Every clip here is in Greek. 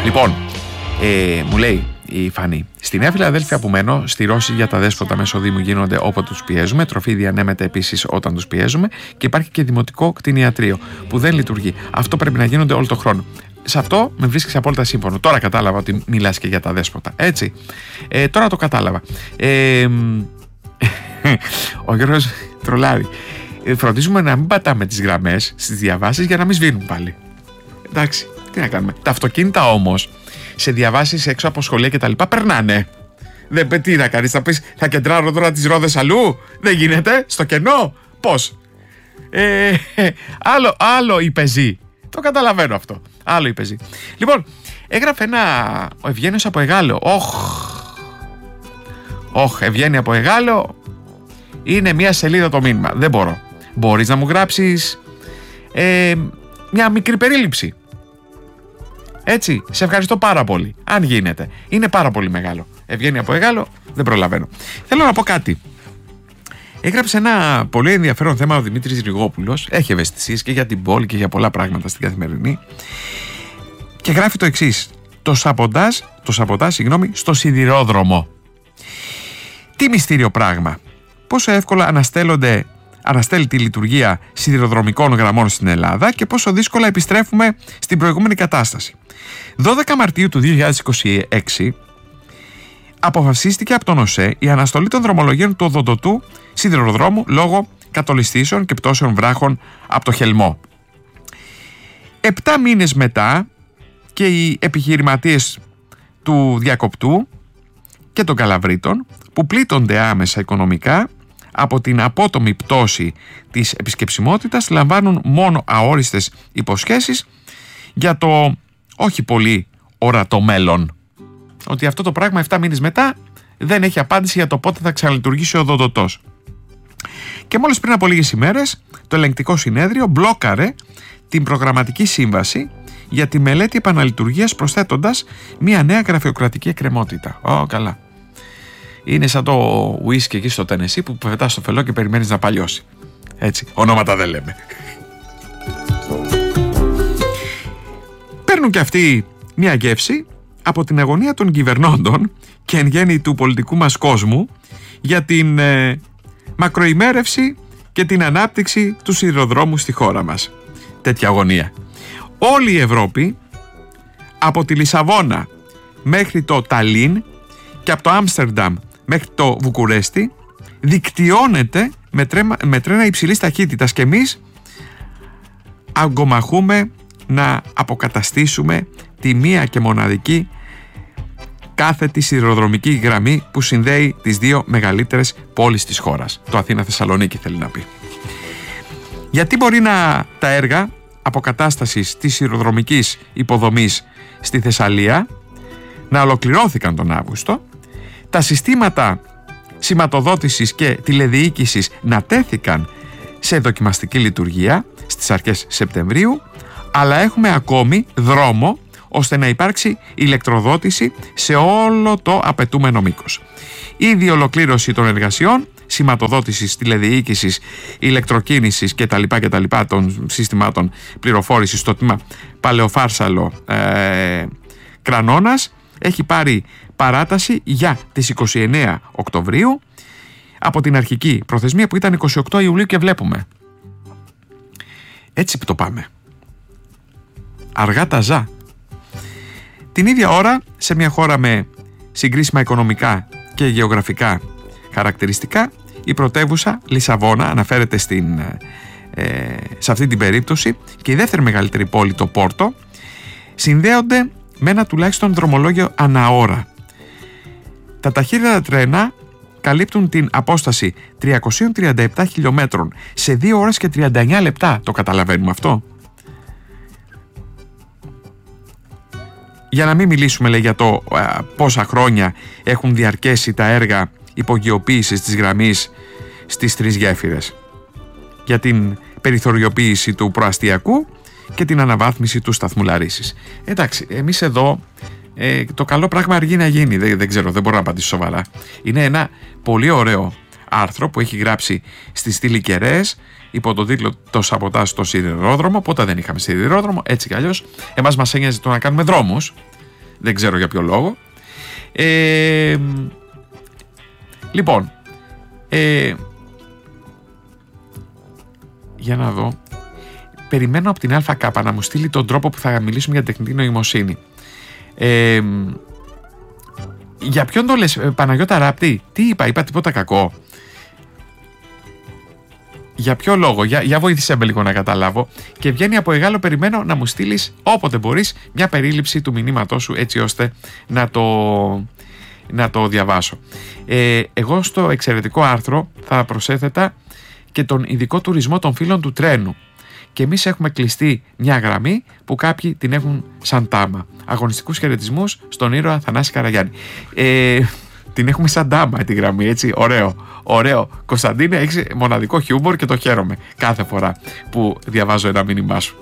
Λοιπόν, μου λέει η Φανή, στη Νέα Φιλαδέλφια που μένω, στηρώσεις για τα δέσποτα μέσω Δήμου γίνονται όποτε τους πιέζουμε, τροφή διανέμεται επίσης όταν τους πιέζουμε και υπάρχει και δημοτικό κτηνιατρίο που δεν λειτουργεί. Αυτό πρέπει να γίνονται όλο τον χρόνο. Σε αυτό με βρίσκεις απόλυτα σύμφωνο. Τώρα κατάλαβα ότι μιλάς και για τα δέσποτα. Έτσι. Τώρα το κατάλαβα. Ο Γιώργος τρολάρει. Φροντίζουμε να μην πατάμε τις γραμμές στις διαβάσεις για να μην σβήνουν πάλι. Εντάξει, τι να κάνουμε. Τα αυτοκίνητα όμως σε διαβάσεις έξω από σχολεία και τα λοιπά περνάνε. Δεν, τι να κάνεις, θα πεις θα κεντράρω τώρα τις ρόδες αλλού. Δεν γίνεται, στο κενό. Πώς. Άλλο η πεζή. Το καταλαβαίνω αυτό. Άλλο η πεζή. Λοιπόν, έγραφε ο Ευγένιος από Εγάλεο. Ευγένεια από Εγάλεο. Είναι μια σελίδα το μήνυμα. Δεν μπορώ. Μπορείς να μου γράψεις μια μικρή περίληψη. Έτσι, σε ευχαριστώ πάρα πολύ. Αν γίνεται. Είναι πάρα πολύ μεγάλο. Ευγένεια από Εγάλεο, δεν προλαβαίνω. Θέλω να πω κάτι. Έγραψε ένα πολύ ενδιαφέρον θέμα ο Δημήτρης Ριγόπουλος. Έχει ευαισθησίες και για την πόλη και για πολλά πράγματα στην Καθημερινή. Και γράφει το εξής. Το σαμποτάζ, στο σιδηρόδρομο. Τι μυστήριο πράγμα. Πόσο εύκολα αναστέλει τη λειτουργία σιδηροδρομικών γραμμών στην Ελλάδα και πόσο δύσκολα επιστρέφουμε στην προηγούμενη κατάσταση. 12 Μαρτίου του 2026 αποφασίστηκε από τον ΟΣΕ η αναστολή των δρομολογίων του οδοντοτού σιδηροδρόμου λόγω κατολιστήσεων και πτώσεων βράχων από το Χελμό. 7 μήνες μετά και οι επιχειρηματίες του διακοπτού και των Καλαβρίτων που πλήττονται άμεσα οικονομικά από την απότομη πτώση της επισκεψιμότητας λαμβάνουν μόνο αόριστες υποσχέσεις για το όχι πολύ ορατό μέλλον. Ότι αυτό το πράγμα 7 μήνες μετά δεν έχει απάντηση για το πότε θα ξαναλειτουργήσει ο οδοντοτός. Και μόλις πριν από λίγες ημέρες το ελεγκτικό συνέδριο μπλόκαρε την προγραμματική σύμβαση για τη μελέτη επαναλειτουργίας προσθέτοντας μια νέα γραφειοκρατική εκκρεμότητα. Καλά. Είναι σαν το ουίσκι εκεί στο Τενεσί που πετάς στο φελό και περιμένεις να παλιώσει. Έτσι, ονόματα δεν λέμε. Παίρνουν και αυτοί μια γεύση από την αγωνία των κυβερνώντων και εν γέννη του πολιτικού μας κόσμου για την μακροημέρευση και την ανάπτυξη του σιδηροδρόμου στη χώρα μας. Τέτοια αγωνία. Όλη η Ευρώπη από τη Λισαβόνα μέχρι το Ταλίν και από το Άμστερνταμ μέχρι το Βουκουρέστι δικτυώνεται με τρένα υψηλής ταχύτητας και εμείς αγκομαχούμε να αποκαταστήσουμε τη μία και μοναδική κάθετη σιδηροδρομική γραμμή που συνδέει τις δύο μεγαλύτερες πόλεις της χώρας. Το Αθήνα-Θεσσαλονίκη θέλει να πει. Γιατί μπορεί τα έργα αποκατάστασης της σιδηροδρομικής υποδομής στη Θεσσαλία να ολοκληρώθηκαν τον Αύγουστο, τα συστήματα σηματοδότησης και τηλεδιοίκησης να τέθηκαν σε δοκιμαστική λειτουργία στις αρχές Σεπτεμβρίου, αλλά έχουμε ακόμη δρόμο ώστε να υπάρξει ηλεκτροδότηση σε όλο το απαιτούμενο μήκος. Ήδη ολοκλήρωση των εργασιών, σηματοδότησης, τηλεδιοίκησης, ηλεκτροκίνησης κτλ. Των συστημάτων πληροφόρησης στο τμήμα Παλαιοφάρσαλο Κρανώνας έχει πάρει παράταση για τις 29 Οκτωβρίου από την αρχική προθεσμία που ήταν 28 Ιουλίου και βλέπουμε. Έτσι που το πάμε. Αργά τα ζά. Την ίδια ώρα, σε μια χώρα με συγκρίσιμα οικονομικά και γεωγραφικά χαρακτηριστικά, η πρωτεύουσα Λισαβόνα αναφέρεται σε αυτή την περίπτωση και η δεύτερη μεγαλύτερη πόλη, το Πόρτο, συνδέονται με ένα τουλάχιστον δρομολόγιο αναώρα. Τα ταχύτερα τρένα καλύπτουν την απόσταση 337 χιλιόμετρων σε 2 ώρες και 39 λεπτά. Το καταλαβαίνουμε αυτό? Για να μην μιλήσουμε, λέει, για το πόσα χρόνια έχουν διαρκέσει τα έργα υπογειοποίησης της γραμμής στις 3 γέφυρες, για την περιθωριοποίηση του προαστιακού και την αναβάθμιση του σταθμού Λαρίσης. Εντάξει, εμείς εδώ το καλό πράγμα αργεί να γίνει. Δεν ξέρω, δεν μπορώ να απαντήσω σοβαρά. Είναι ένα πολύ ωραίο άρθρο που έχει γράψει στη στήλη Κεραίες υπό τον τίτλο «Το σαμποτάζ στο σιδηρόδρομο». Πότε δεν είχαμε σιδηρόδρομο, έτσι κι αλλιώς. Εμάς μας ένοιαζε το να κάνουμε δρόμους. δεν ξέρω για ποιο λόγο. Λοιπόν, για να δω. Περιμένω από την ΑΚ να μου στείλει τον τρόπο που θα μιλήσουμε για τεχνητή νοημοσύνη. Για ποιον το λες, Παναγιώτα Ράπτη? Τι είπα τίποτα κακό? Για ποιο λόγο? Για βοήθησέ με λίγο να καταλάβω. Και βγαίνει από Εγάλο, περιμένω να μου στείλεις όποτε μπορείς μια περίληψη του μηνύματός σου, έτσι ώστε να το διαβάσω. Εγώ στο εξαιρετικό άρθρο θα προσέθετα και τον ειδικό τουρισμό των φίλων του τρένου. Και εμείς έχουμε κλειστεί μια γραμμή που κάποιοι την έχουν σαν τάμα. Αγωνιστικούς χαιρετισμούς στον ήρωα Θανάση Καραγιάννη. Την έχουμε σαν τάμα τη γραμμή, έτσι. Ωραίο. Κωνσταντίνε, έχεις μοναδικό χιούμορ και το χαίρομαι κάθε φορά που διαβάζω ένα μήνυμά σου.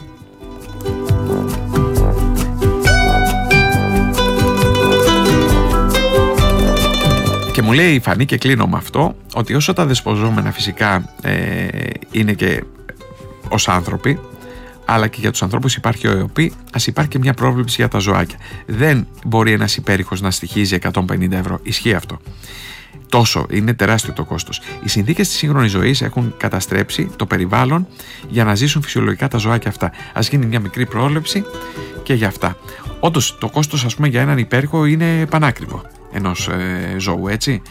Και μου λέει η Φανή, και κλείνω με αυτό, ότι όσο τα δεσποζόμενα φυσικά είναι και ως άνθρωποι, αλλά και για τους ανθρώπους υπάρχει ο ΕΟΠΗ, ας υπάρχει και μια πρόβλεψη για τα ζωάκια. Δεν μπορεί ένας υπέρηχος να στοιχίζει 150 ευρώ. Ισχύει αυτό. Τόσο, είναι τεράστιο το κόστος. Οι συνθήκες της σύγχρονης ζωής έχουν καταστρέψει το περιβάλλον για να ζήσουν φυσιολογικά τα ζωάκια αυτά. Ας γίνει μια μικρή πρόβλεψη και για αυτά. Όντως, το κόστος, ας πούμε, για έναν υπέρηχο είναι πανάκριβο ενός ζώου, έτσι.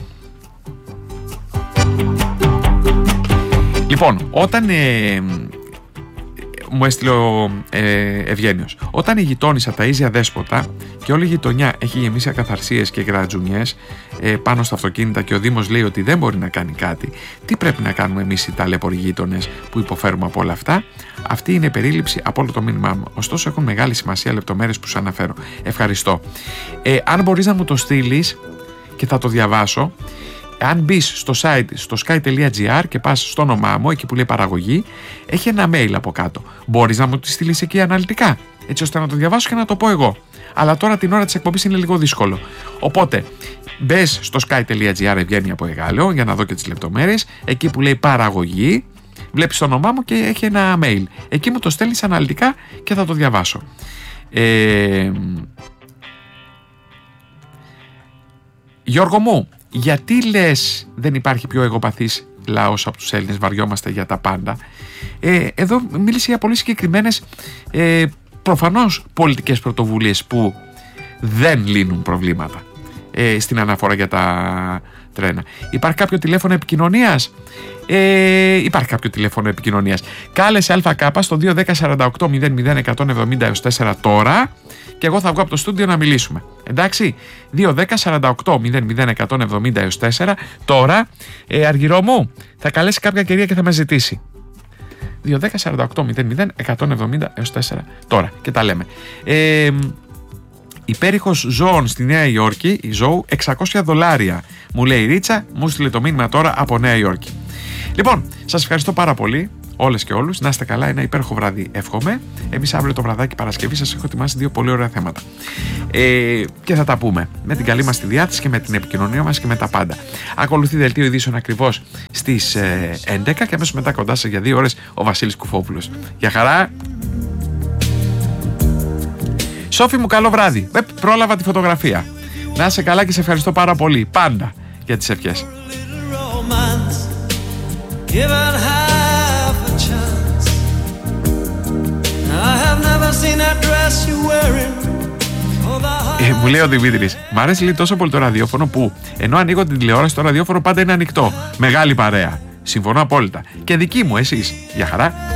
Λοιπόν, όταν μου έστειλε ο Ευγένιος, όταν η γειτόνισσα ταΐζει αδέσποτα και όλη η γειτονιά έχει γεμίσει ακαθαρσίες και γρατζουνιές πάνω στα αυτοκίνητα και ο Δήμος λέει ότι δεν μπορεί να κάνει κάτι, τι πρέπει να κάνουμε εμείς οι ταλέποροι γείτονες που υποφέρουμε από όλα αυτά? Αυτή είναι η περίληψη από όλο το μήνυμά μου. Ωστόσο έχουν μεγάλη σημασία λεπτομέρειες που σου αναφέρω. Ευχαριστώ. Αν μπορείς να μου το στείλεις και θα το διαβάσω. Αν μπεις στο site, στο sky.gr και πας στο όνομά μου, εκεί που λέει παραγωγή, έχει ένα mail από κάτω. Μπορείς να μου τη στείλεις εκεί αναλυτικά, έτσι ώστε να το διαβάσω και να το πω εγώ. Αλλά τώρα την ώρα της εκπομπής είναι λίγο δύσκολο. Οπότε, μπες στο sky.gr, Ευγένεια από Εγάλεο, για να δω και τις λεπτομέρειες. Εκεί που λέει παραγωγή, βλέπεις το όνομά μου και έχει ένα mail. Εκεί μου το στέλνεις αναλυτικά και θα το διαβάσω. Γιώργο μου, γιατί λες δεν υπάρχει πιο εγωπαθής λαός από τους Έλληνες, βαριόμαστε για τα πάντα? Εδώ μίλησε για πολύ συγκεκριμένες προφανώς πολιτικές πρωτοβουλίες που δεν λύνουν προβλήματα στην αναφορά για τα τρένα. Υπάρχει κάποιο τηλέφωνο επικοινωνίας? Υπάρχει κάποιο τηλέφωνο επικοινωνίας. Κάλεσε ΑΚ στο 210-48-00-170-4 τώρα και εγώ θα βγω από το στούντιο να μιλήσουμε. Εντάξει, 210-48-00-170-4 τώρα. Αργυρό μου, θα καλέσει κάποια κυρία και θα με ζητήσει. 210-48-00-170-4 τώρα και τα λέμε. Υπέρηχος ζώων στη Νέα Υόρκη, η Ζώου, $600. Μου λέει η Ρίτσα, μου στείλε το μήνυμα τώρα από Νέα Υόρκη. Λοιπόν, σας ευχαριστώ πάρα πολύ όλες και όλους. Να είστε καλά, ένα υπέροχο βράδυ εύχομαι. Εμείς αύριο το βραδάκι Παρασκευή σας έχω ετοιμάσει 2 πολύ ωραία θέματα. Και θα τα πούμε με την καλή μας τη διάθεση και με την επικοινωνία μας και με τα πάντα. Ακολουθεί δελτίο ειδήσεων ακριβώς στις 11 και αμέσως μετά κοντά σας για 2 ώρες ο Βασίλης Κουφόπουλος. Γεια χαρά! Σόφη μου, καλό βράδυ. Πρόλαβα τη φωτογραφία. Να είσαι καλά και σε ευχαριστώ πάρα πολύ πάντα για τις ευχές. Μου λέει ο Δημήτρης, μ' αρέσει λέει τόσο πολύ το ραδιόφωνο που ενώ ανοίγω την τηλεόραση το ραδιόφωνο πάντα είναι ανοιχτό. Μεγάλη παρέα. Συμφωνώ απόλυτα. Και δική μου, εσείς. Γεια χαρά.